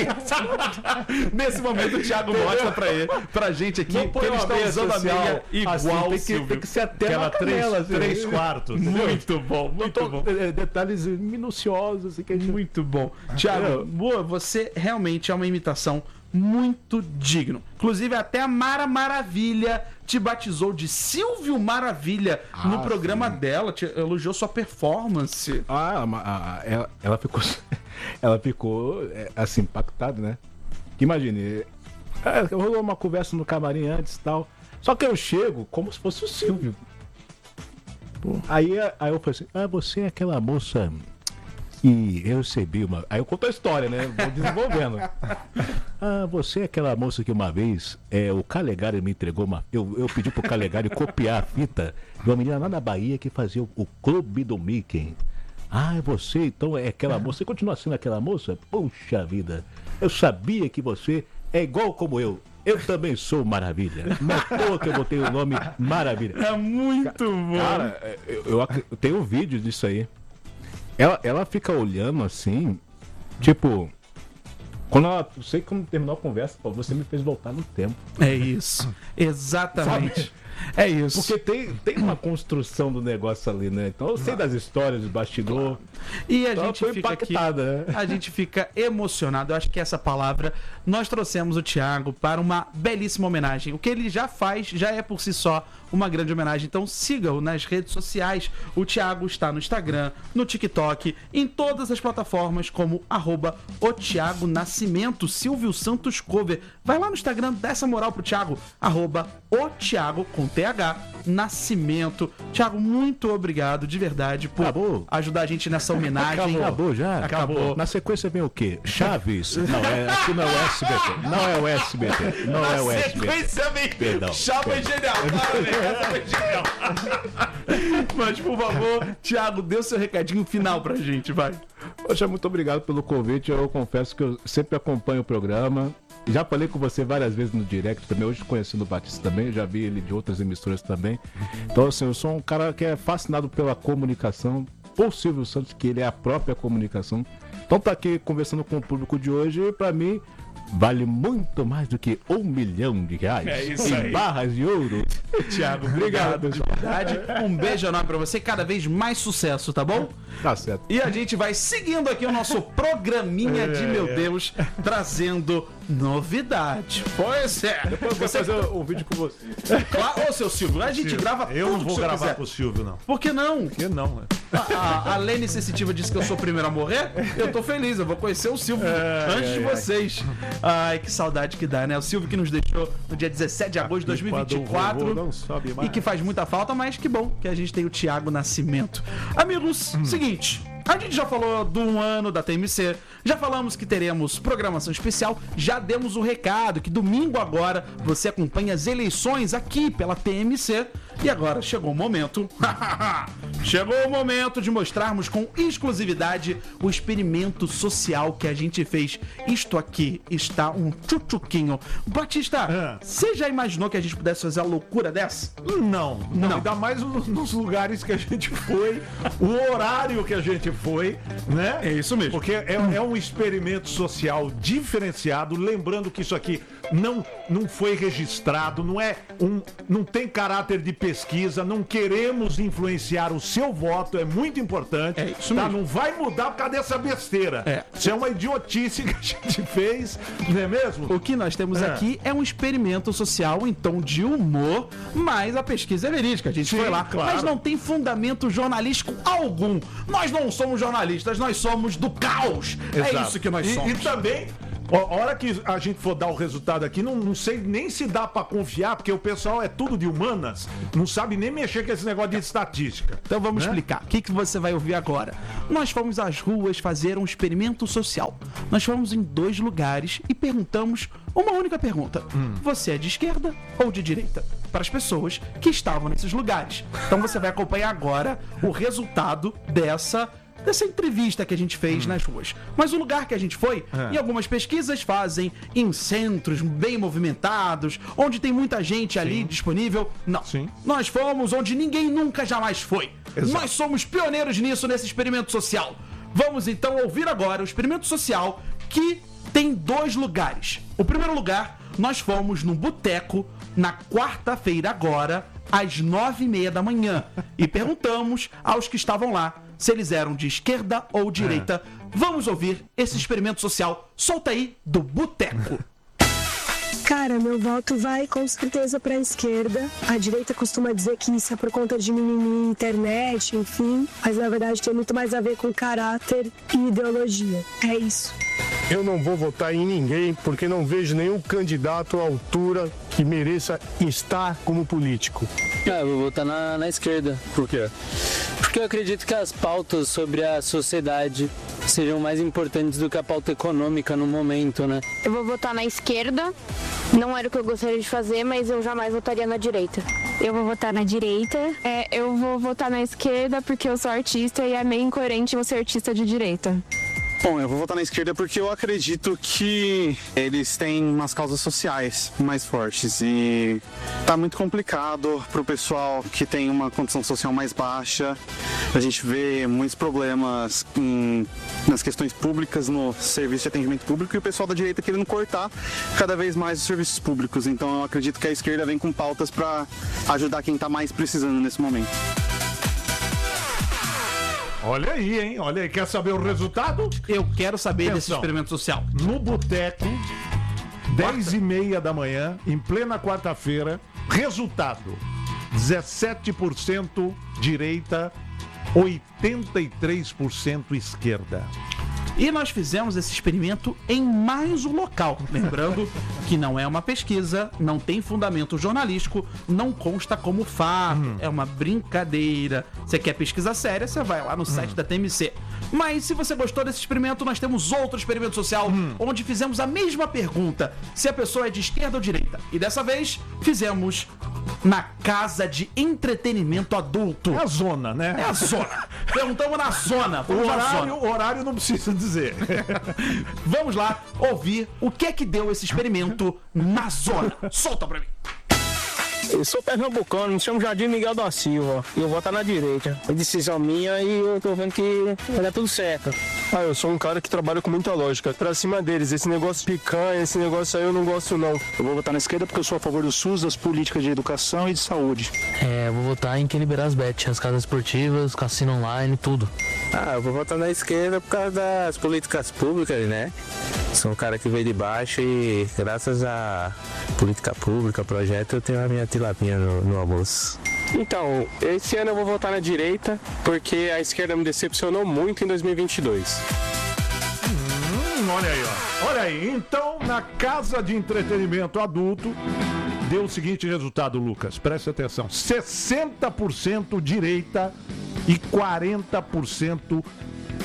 Nesse momento o Thiago mostra pra ele, pra gente aqui, que ele está usando social, a meia igual assim, tem, que, tem que ser até aquela canela, três, três quartos. Muito bom, muito tô, bom. Detalhes minuciosos. Assim, que a gente... Muito bom. Thiago, boa, você realmente é uma imitação muito digno. Inclusive, até a Mara Maravilha te batizou de Silvio Maravilha ah, no programa sim. dela, te elogiou sua performance. Ah, a, a, ela, ela ficou, ela ficou assim, impactada, né? Imagine, é, rolou uma conversa no camarim antes e tal. Só que eu chego como se fosse o Silvio. Pô. Aí, aí eu falei assim: ah, você é aquela moça. E eu recebi uma... Aí eu conto a história, né? Vou desenvolvendo. Ah, você é aquela moça que uma vez é, o Calegari me entregou uma... Eu, eu pedi pro Calegari copiar a fita de uma menina lá na Bahia que fazia o, o Clube do Mickey. Ah, é você, então é aquela moça. Você continua sendo aquela moça? Puxa vida. Eu sabia que você é igual como eu. Eu também sou Maravilha. Não é à toa que eu botei o nome Maravilha. É muito bom. Cara, eu, eu, eu tenho um vídeo disso aí. Ela, ela fica olhando assim, tipo, quando ela, não sei como terminou a conversa, pô, você me fez voltar no tempo. É isso, exatamente. Sabe? É isso. Porque tem, tem uma construção do negócio ali, né? Então eu sei das histórias do bastidor. E a então, gente fica aqui, né? A gente fica emocionado. Eu acho que essa palavra, nós trouxemos o Thiago para uma belíssima homenagem. O que ele já faz já é por si só uma grande homenagem. Então siga-o nas redes sociais. O Thiago está no Instagram, no TikTok, em todas as plataformas como arroba o Thiago Nascimento, Silvio Santos Cover. Vai lá no Instagram, dá essa moral pro Thiago, arroba o Thiago com T H Nascimento. Thiago, muito obrigado de verdade por Acabou. ajudar a gente nessa homenagem. Acabou, Acabou já? Acabou. Na sequência vem o quê? Chaves? Não, é, aqui não é o S B T. Não é o S B T. Não é o S B T. Na sequência vem Perdão. Chaves genial. Essa foi genial. Mas, por favor, Thiago, dê o seu recadinho final pra gente, vai. Poxa, muito obrigado pelo convite. Eu confesso que eu sempre acompanho o programa. Já falei com você várias vezes no direct também, hoje conhecendo o Batista também, já vi ele de outras emissoras também. Então, assim, eu sou um cara que é fascinado pela comunicação, por Silvio Santos, que ele é a própria comunicação. Então, tá aqui conversando com o público de hoje, pra mim, vale muito mais do que um milhão de reais. É isso em aí. Barras de ouro. Thiago, obrigado de verdade. Um beijo enorme pra você, cada vez mais sucesso, tá bom? Tá certo. E a gente vai seguindo aqui o nosso programinha é, de meu é. Deus, trazendo novidade. Pois é. Depois eu vou você... fazer um vídeo com você. Claro, ô seu Silvio, a gente Silvio, grava eu tudo não vou que gravar quiser. com o Silvio, não. Por que não? Por que não, né? A, a, a Lene Sensitiva disse que eu sou o primeiro a morrer. Eu tô feliz, eu vou conhecer o Silvio é, antes é, de vocês. Ai, que saudade que dá, né? O Silvio que nos deixou no dia dezessete de agosto de dois mil e vinte e quatro. Não sobe mais. E que faz muita falta, mas que bom que a gente tem o Thiago Nascimento. Amigos, hum. seguinte. A gente já falou do um ano da T M C, já falamos que teremos programação especial, já demos o recado que domingo agora você acompanha as eleições aqui pela T M C. E agora chegou o momento, Chegou o momento de mostrarmos com exclusividade o experimento social que a gente fez. Isto aqui está um tchutchuquinho. Batista, você já imaginou que a gente pudesse fazer a loucura dessa? Não, não. Não. Ainda mais no- nos lugares que a gente foi, o horário que a gente foi, né? É isso mesmo. Porque é, é um experimento social diferenciado. Lembrando que isso aqui não, não foi registrado, não é um, não tem caráter de pesquisa, não queremos influenciar o seu voto, é muito importante. É isso tá? mesmo. Não vai mudar por causa dessa besteira. É. Isso é uma idiotice que a gente fez, não é mesmo? O que nós temos É. aqui é um experimento social em tom de humor, mas a pesquisa é verídica. A gente Sim, foi lá, claro. mas não tem fundamento jornalístico algum. Nós não somos jornalistas, nós somos do caos. É Exato. isso que nós e, somos. E também, ó, a hora que a gente for dar o resultado aqui, não, não sei nem se dá pra confiar, porque o pessoal é tudo de humanas, não sabe nem mexer com esse negócio de estatística. Então vamos Né? explicar. O que, que você vai ouvir agora? Nós fomos às ruas fazer um experimento social. Nós fomos em dois lugares e perguntamos uma única pergunta. Você é de esquerda ou de direita? Para as pessoas que estavam nesses lugares. Então você vai acompanhar agora o resultado dessa dessa entrevista que a gente fez nas ruas. Mas o lugar que a gente foi, É. e algumas pesquisas fazem em centros bem movimentados, onde tem muita gente ali disponível. Não. Sim. Nós fomos onde ninguém nunca jamais foi. Exato. Nós somos pioneiros nisso, nesse experimento social. Vamos então ouvir agora o experimento social que tem dois lugares. O primeiro lugar, nós fomos num boteco na quarta-feira agora, às nove e meia da manhã. E perguntamos aos que estavam lá se eles eram de esquerda ou direita. Vamos ouvir esse experimento social. Solta aí do boteco. Cara, meu voto vai com certeza pra esquerda. A direita costuma dizer que isso é por conta de mimimi, internet, enfim. Mas na verdade tem muito mais a ver com caráter e ideologia. É isso. Eu não vou votar em ninguém porque não vejo nenhum candidato à altura que mereça estar como político. Ah, eu vou votar na, na esquerda. Por quê? Porque eu acredito que as pautas sobre a sociedade sejam mais importantes do que a pauta econômica no momento, né? Eu vou votar na esquerda. Não era o que eu gostaria de fazer, mas eu jamais votaria na direita. Eu vou votar na direita. É, eu vou votar na esquerda porque eu sou artista e é meio incoerente eu ser artista de direita. Bom, eu vou votar na esquerda porque eu acredito que eles têm umas causas sociais mais fortes e tá muito complicado pro pessoal que tem uma condição social mais baixa. A gente vê muitos problemas em, nas questões públicas, no serviço de atendimento público e o pessoal da direita querendo cortar cada vez mais os serviços públicos. Então eu acredito que a esquerda vem com pautas para ajudar quem tá mais precisando nesse momento. Olha aí, hein? Olha aí. Quer saber o resultado? Eu quero saber desse Atenção. experimento social. No boteco, dez e meia da manhã, em plena quarta-feira, resultado: dezessete por cento direita, oitenta e três por cento esquerda. E nós fizemos esse experimento em mais um local. Lembrando que não é uma pesquisa, não tem fundamento jornalístico, não consta como fato, Hum. é uma brincadeira. Você quer pesquisa séria, você vai lá no site da T M C. Mas se você gostou desse experimento, nós temos outro experimento social Hum. onde fizemos a mesma pergunta, se a pessoa é de esquerda ou direita. E dessa vez, fizemos na casa de entretenimento adulto. É a zona, né? É a zona. Perguntamos na zona. O Vamos na horário, zona. o horário não precisa dizer. Vamos lá ouvir o que é que deu esse experimento na zona. Solta pra mim. Eu sou pernambucano, me chamo Jardim Miguel da Silva e eu voto na direita. É decisão minha e eu tô vendo que vai dar tudo certo. Ah, eu sou um cara que trabalha com muita lógica. Pra cima deles, esse negócio de picanha, esse negócio aí eu não gosto não. Eu vou votar na esquerda porque eu sou a favor do SUS, das políticas de educação e de saúde. É, eu vou votar em quem liberar as bets, as casas esportivas, cassino online, tudo. Ah, eu vou votar na esquerda por causa das políticas públicas, né? Sou um cara que veio de baixo e graças à política pública, projeto, eu tenho a minha tilapinha no, no almoço. Então, esse ano eu vou votar na direita porque a esquerda me decepcionou muito em dois mil e vinte e dois. Hum, olha aí, ó. Olha aí. Então, na casa de entretenimento adulto, deu o seguinte resultado, Lucas. Preste atenção. sessenta por cento direita e quarenta por cento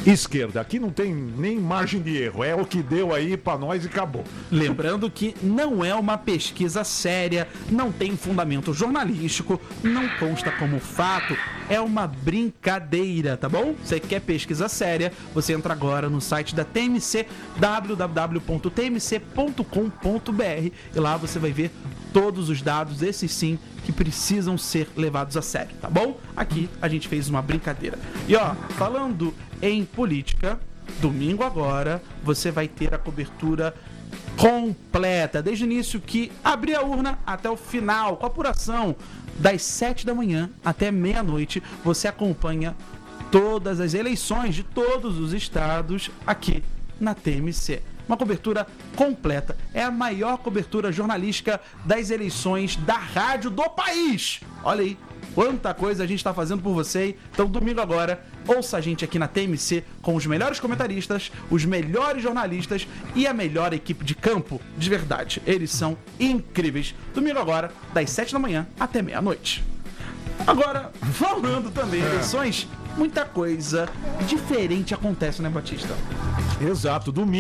esquerda. Aqui não tem nem margem de erro. É o que deu aí pra nós e acabou. Lembrando que não é uma pesquisa séria, não tem fundamento jornalístico, não consta como fato, é uma brincadeira, tá bom? Você quer pesquisa séria, você entra agora no site da T M C, w w w ponto t m c ponto com ponto b r, e lá você vai ver todos os dados, esses sim, que precisam ser levados a sério, tá bom? Aqui a gente fez uma brincadeira. E ó, falando em política, domingo agora você vai ter a cobertura completa, desde o início que abrir a urna até o final, com a apuração das sete da manhã até meia-noite, você acompanha todas as eleições de todos os estados aqui na T M C. Uma cobertura completa. É a maior cobertura jornalística das eleições da rádio do país. Olha aí, quanta coisa a gente está fazendo por você. Então, domingo agora, ouça a gente aqui na T M C com os melhores comentaristas, os melhores jornalistas e a melhor equipe de campo de verdade. Eles são incríveis. Domingo agora, das sete da manhã até meia-noite. Agora, falando também em eleições, muita coisa diferente acontece, né, Batista? Exato, domingo.